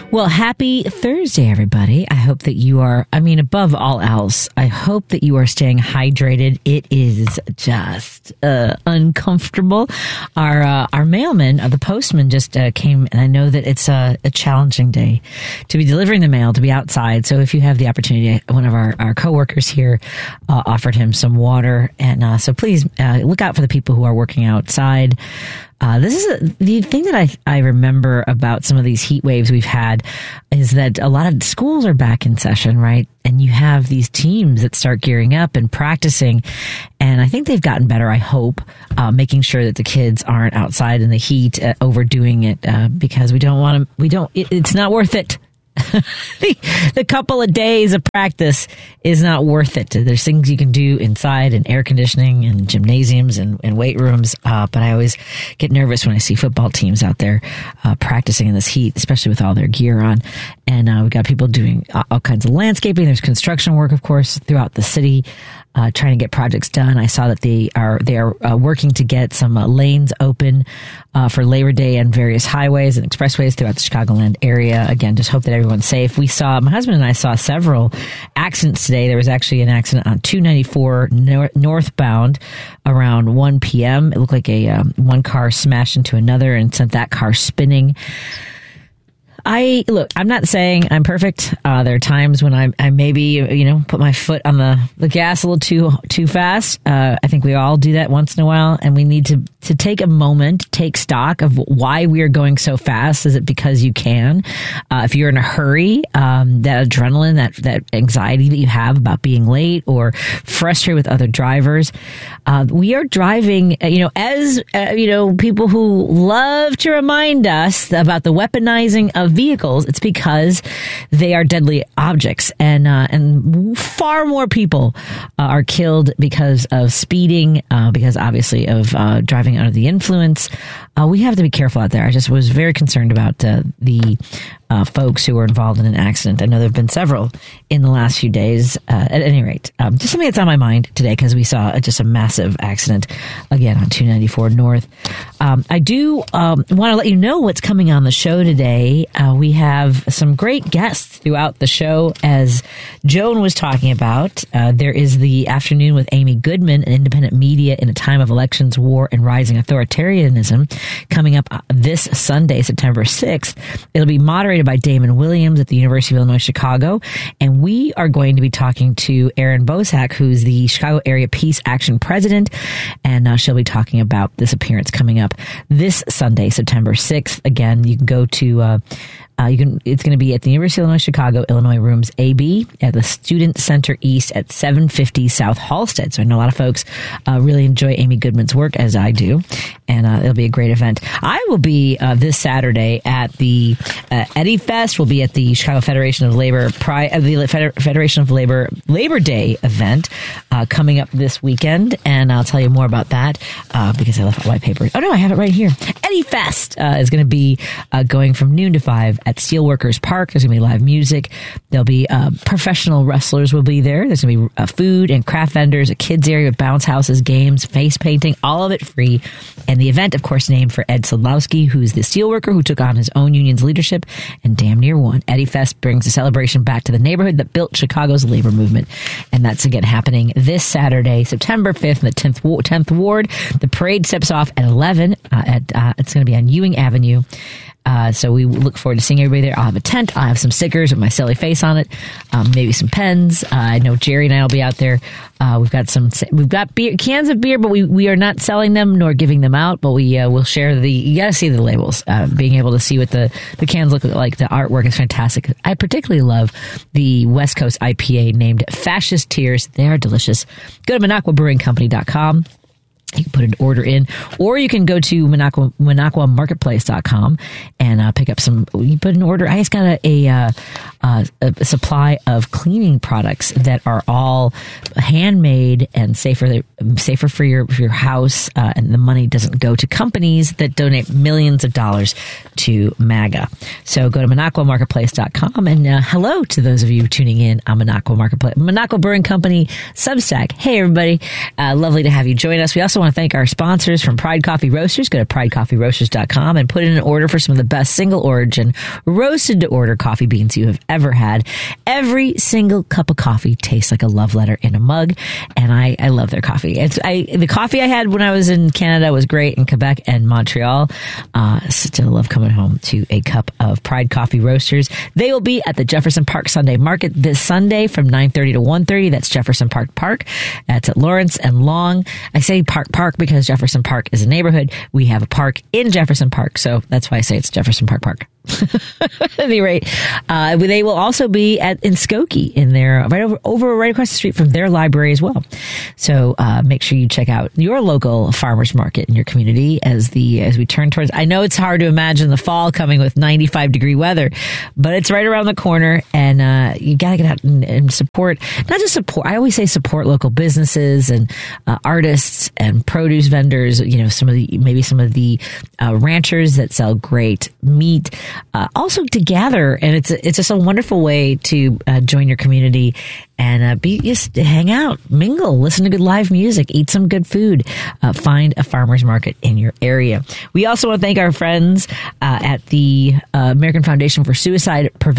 Well, happy Thursday, everybody. I hope that you are, above all else, I hope that you are staying hydrated. It is just uncomfortable. Our mailman, the postman just came, and I know that it's a challenging day to be delivering the mail, to be outside. So if you have the opportunity, one of our coworkers here offered him some water. And so please look out for the people who are working outside. This is the thing that I remember about some of these heat waves we've had is that a lot of schools are back in session, right? And you have these teams that start gearing up and practicing. And I think they've gotten better, I hope, making sure that the kids aren't outside in the heat, overdoing it, because it's not worth it. The couple of days of practice is not worth it. There's things you can do inside and air conditioning and gymnasiums and weight rooms. But I always get nervous when I see football teams out there practicing in this heat, especially with all their gear on. And we've got people doing all kinds of landscaping. There's construction work, of course, throughout the city, trying to get projects done. I saw that they are working to get some lanes open for Labor Day on various highways and expressways throughout the Chicagoland area. Again, just hope that everyone's safe. My husband and I saw several accidents today. There was actually an accident on 294 northbound around 1 p.m. It looked like one car smashed into another and sent that car spinning. I'm not saying I'm perfect. There are times when I maybe, put my foot on the gas a little too fast. I think we all do that once in a while, and we need to take a moment, take stock of why we are going so fast. Is it because you can? If you're in a hurry, that adrenaline, that anxiety that you have about being late or frustrated with other drivers. We are driving, as people who love to remind us about the weaponizing of vehicles. It's because they are deadly objects, and far more people are killed because of speeding, because obviously of driving under the influence. We have to be careful out there. I just was very concerned about the folks who were involved in an accident. I know there have been several in the last few days. At any rate, just something that's on my mind today because we saw just a massive accident again on 294 North. I do want to let you know what's coming on the show today. We have some great guests throughout the show. As Joan was talking about, there is the Afternoon with Amy Goodman, an independent media in a time of elections, war, and rising authoritarianism, coming up this Sunday, September 6th. It'll be moderated by Damon Williams at the University of Illinois Chicago, and we are going to be talking to Erin Bosak, who's the Chicago Area Peace Action President, and she'll be talking about this appearance coming up this Sunday, September 6th. Again, you can go to it's going to be at the University of Illinois Chicago, Illinois Rooms AB at the Student Center East at 750 South Halsted. So I know a lot of folks really enjoy Amy Goodman's work, as I do, and it'll be a great event. I will be this Saturday at the Eddie Fest. We'll be at the Chicago Federation of Labor Federation of Labor Day event coming up this weekend, and I'll tell you more about that because I left my white paper. Oh no, I have it right here. Eddie Fest is going to be going from noon to 5 at Steelworkers Park. There's going to be live music. There'll be professional wrestlers will be there. There's going to be food and craft vendors, a kids area with bounce houses, games, face painting, all of it free. And the event, of course, named for Ed Sadlowski, who's the steelworker who took on his own union's leadership and damn near won. Eddie Fest brings a celebration back to the neighborhood that built Chicago's labor movement. And that's again happening this Saturday, September 5th in the 10th Ward. The parade steps off at 11. It's going to be on Ewing Avenue. So we look forward to seeing everybody there. I'll have a tent. I'll have some stickers with my silly face on it. Maybe some pens. I know Jerry and I will be out there. We've got beer, cans of beer, but we are not selling them nor giving them out, but we will share you gotta see the labels. Being able to see what the cans look like, the artwork is fantastic. I particularly love the West Coast IPA named Fascist Tears. They are delicious. Go to MinocquaBrewingCompany.com. You can put an order in, or you can go to MinocquaMarketplace.com and pick up some. You put an order. I just got a supply of cleaning products that are all handmade and safer for your house, and the money doesn't go to companies that donate millions of dollars to MAGA. So go to MinocquaMarketplace.com and hello to those of you tuning in on Minocqua Marketplace, Minocqua Brewing Company Substack. Hey everybody, lovely to have you join us. We also also want to thank our sponsors from Pride Coffee Roasters. Go to pridecoffeeroasters.com and put in an order for some of the best single origin roasted to order coffee beans you have ever had. Every single cup of coffee tastes like a love letter in a mug, and I love their coffee. The coffee I had when I was in Canada was great, in Quebec and Montreal. Still love coming home to a cup of Pride Coffee Roasters. They will be at the Jefferson Park Sunday Market this Sunday from 9:30 to 1:30. That's Jefferson Park. That's at Lawrence and Long. I say Park because Jefferson Park is a neighborhood. We have a park in Jefferson Park, so that's why I say it's Jefferson Park. At any rate, they will also be in Skokie, in there, right across the street from their library as well. So make sure you check out your local farmers market in your community as we turn towards. I know it's hard to imagine the fall coming with 95-degree weather, but it's right around the corner, and you gotta get out and support. Not just support. I always say support local businesses and artists and produce vendors. You know, some of the ranchers that sell great meat. Also to gather, and it's just a wonderful way to join your community and just hang out, mingle, listen to good live music, eat some good food, find a farmer's market in your area. We also want to thank our friends at the American Foundation for Suicide Prevention.